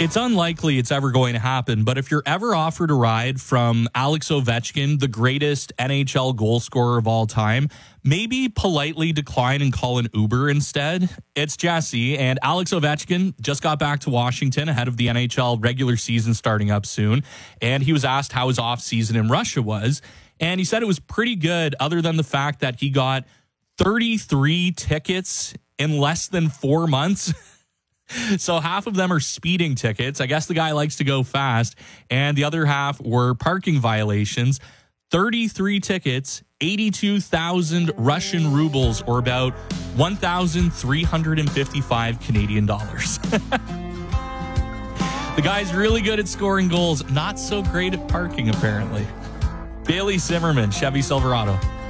It's unlikely it's ever going to happen, but if you're ever offered a ride from Alex Ovechkin, the greatest NHL goal scorer of all time, maybe politely decline and call an Uber instead. It's Jesse, and Alex Ovechkin just got back to Washington ahead of the NHL regular season starting up soon, and he was asked how his offseason in Russia was, and he said it was pretty good other than the fact that he got 33 tickets in less than 4 months. So half of them are speeding tickets. I guess the guy likes to go fast. And the other half were parking violations. 33 tickets, 82,000 Russian rubles, or about 1,355 Canadian dollars. The guy's really good at scoring goals. Not so great at parking, apparently. Bailey Zimmerman, Chevy Silverado.